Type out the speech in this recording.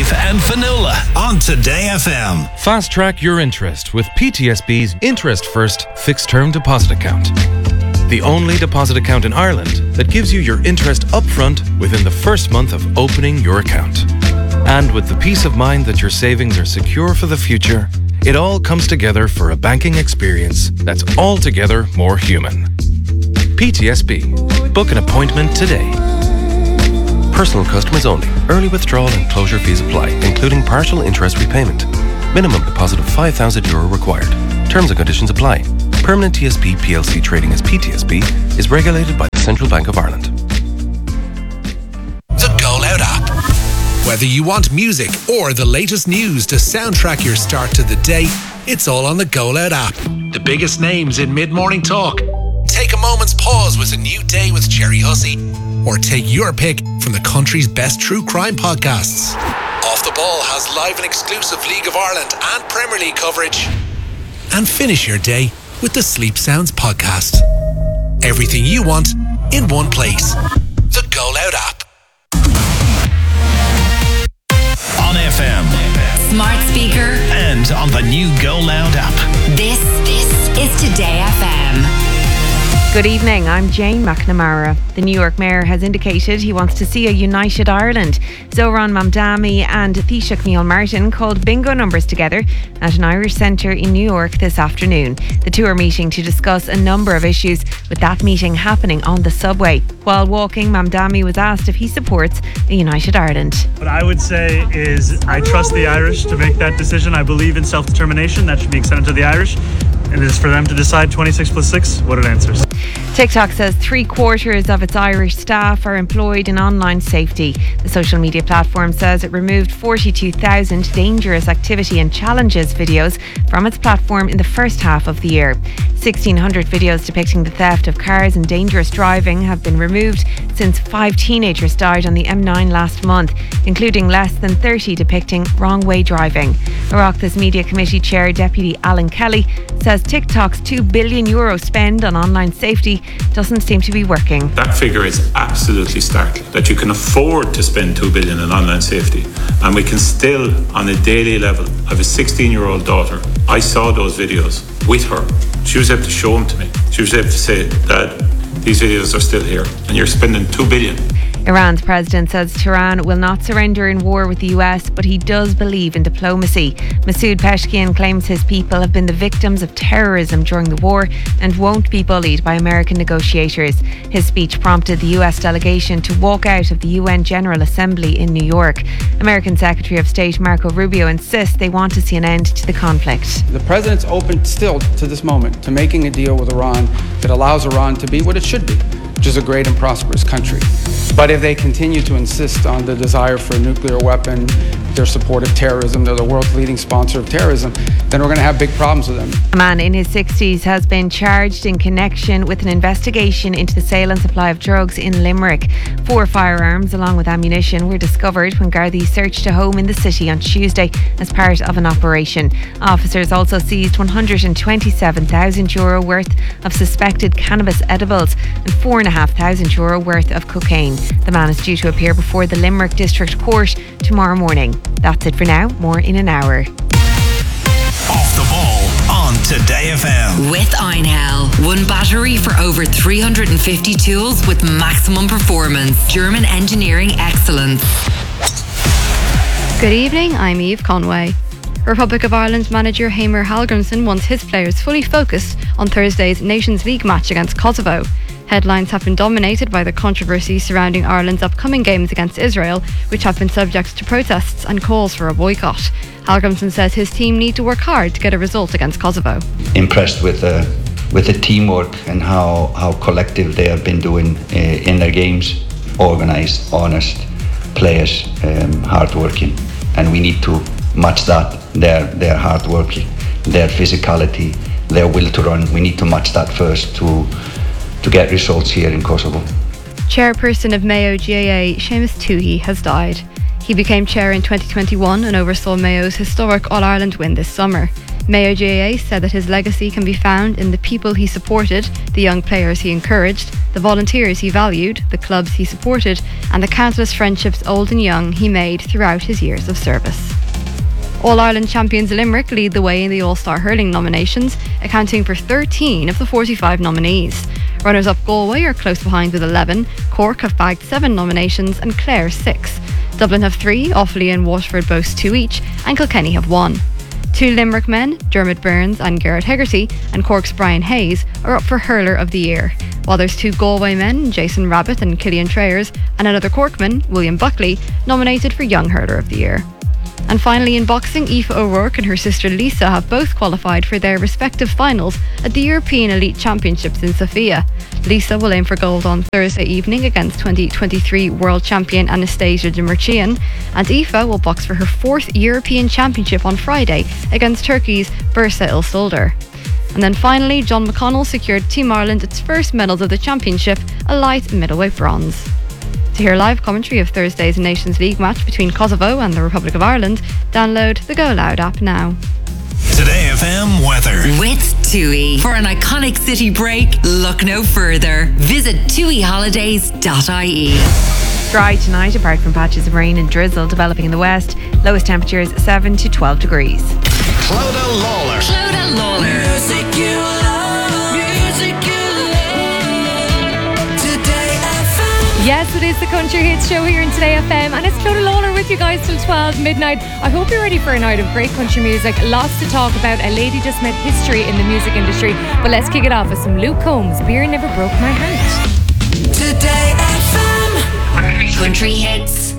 Steve and Finola on Today FM. Fast track your interest with PTSB's Interest First Fixed Term Deposit Account. The only deposit account in Ireland that gives you your interest upfront within the first month of opening your account. And with the peace of mind that your savings are secure for the future, it all comes together for a banking experience that's altogether more human. PTSB. Book an appointment today. Personal customers only. Early withdrawal and closure fees apply, including partial interest repayment. Minimum deposit of €5,000 required. Terms and conditions apply. Permanent TSB PLC trading as PTSB is regulated by the Central Bank of Ireland. The Go Loud app. Whether you want music or the latest news to soundtrack your start to the day, it's all on the Go Loud app. The biggest names in mid-morning talk. Take a moment's pause with A New Day with Jerry Hussey. Or take your pick from the country's best true crime podcasts. Off the Ball has live and exclusive League of Ireland and Premier League coverage. And finish your day with the Sleep Sounds podcast. Everything you want in one place. The Go Loud app. On FM. Smart speaker. And on the new Go Loud app. This is Today FM. Good evening, I'm Jane McNamara. The New York Mayor has indicated he wants to see a united Ireland. Zohran Mamdani and Taoiseach Neil Martin called bingo numbers together at an Irish centre in New York this afternoon. The two are meeting to discuss a number of issues, with that meeting happening on the subway. While walking, Mamdani was asked if he supports a united Ireland. What I would say is I trust the Irish to make that decision. I believe in self-determination. That should be extended to the Irish. And it is for them to decide 26 plus 6 what it answers. TikTok says 3/4 of its Irish staff are employed in online safety. The social media platform says it removed 42,000 dangerous activity and challenges videos from its platform in the first half of the year. 1,600 videos depicting the theft of cars and dangerous driving have been removed since 5 teenagers died on the M9 last month, including less than 30 depicting wrong-way driving. Oireachtas Media Committee Chair Deputy Alan Kelly says TikTok's €2 billion spend on online safety doesn't seem to be working. That figure is absolutely startling, that you can afford to spend $2 billion on online safety, and we can still, on a daily level, have a 16-year-old daughter. I saw those videos with her. She was able to show them to me. She was able to say, Dad, these videos are still here, and you're spending $2 billion. Iran's president says Tehran will not surrender in war with the US, but he does believe in diplomacy. Masoud Peshkian claims his people have been the victims of terrorism during the war and won't be bullied by American negotiators. His speech prompted the US delegation to walk out of the UN General Assembly in New York. American Secretary of State Marco Rubio insists they want to see an end to the conflict. The president's open still to this moment to making a deal with Iran that allows Iran to be what it should be, which is a great and prosperous country. But if they continue to insist on the desire for a nuclear weapon, their support of terrorism, they're the world's leading sponsor of terrorism, then we're going to have big problems with them. A man in his 60s has been charged in connection with an investigation into the sale and supply of drugs in Limerick. 4 firearms along with ammunition were discovered when Gardaí searched a home in the city on Tuesday as part of an operation. Officers also seized €127,000 worth of suspected cannabis edibles and €4,500 worth of cocaine. The man is due to appear before the Limerick District Court tomorrow morning. That's it for now. More in an hour. Off the Ball on Today FM. With Einhell. One battery for over 350 tools with maximum performance. German engineering excellence. Good evening, I'm Eve Conway. Republic of Ireland's manager Heimir Hallgrímsson wants his players fully focused on Thursday's Nations League match against Kosovo. Headlines have been dominated by the controversy surrounding Ireland's upcoming games against Israel, which have been subject to protests and calls for a boycott. Hallgrímsson says his team need to work hard to get a result against Kosovo. Impressed with the teamwork and how collective they have been doing in their games. Organised, honest players, hard-working, and we need to match that. Their hard working, their physicality, their will to run. We need to match that first to get results here in Kosovo. Chairperson of Mayo GAA, Seamus Toohey, has died. He became chair in 2021 and oversaw Mayo's historic All-Ireland win this summer. Mayo GAA said that his legacy can be found in the people he supported, the young players he encouraged, the volunteers he valued, the clubs he supported, and the countless friendships old and young he made throughout his years of service. All-Ireland champions Limerick lead the way in the All-Star Hurling nominations, accounting for 13 of the 45 nominees. Runners-up Galway are close behind with 11, Cork have bagged 7 nominations and Clare 6. Dublin have 3, Offaly and Waterford boast 2 each, and Kilkenny have 1. 2 Limerick men, Dermot Burns and Garrett Hegarty, and Cork's Brian Hayes, are up for Hurler of the Year, while there's 2 Galway men, Jason Rabbit and Killian Trayers, and another Corkman, William Buckley, nominated for Young Hurler of the Year. And finally in boxing, Aoife O'Rourke and her sister Lisa have both qualified for their respective finals at the European Elite Championships in Sofia. Lisa will aim for gold on Thursday evening against 2023 world champion Anastasia Demircian, and Aoife will box for her 4th European Championship on Friday against Turkey's Bursa Ilsolder. And then finally, John McConnell secured Team Ireland its first medals of the championship, a light middleweight bronze. To hear live commentary of Thursday's Nations League match between Kosovo and the Republic of Ireland, download the Go Loud app now. Today FM weather. With TUI. For an iconic city break, look no further. Visit tuiholidays.ie. Dry tonight, apart from patches of rain and drizzle developing in the west. Lowest temperatures 7 to 12 degrees. Clodagh Lawler. Clodagh Lawler. Music you love, music you love. Today FM. Yes, it is the Country Hits Show here in Today FM, and it's Clodagh Lawler with you guys till 12 midnight. I hope you're ready for a night of great country music. Lots to talk about. A lady just made history in the music industry. But let's kick it off with some Luke Combs. Beer Never Broke My Heart. Today FM. Country Hits.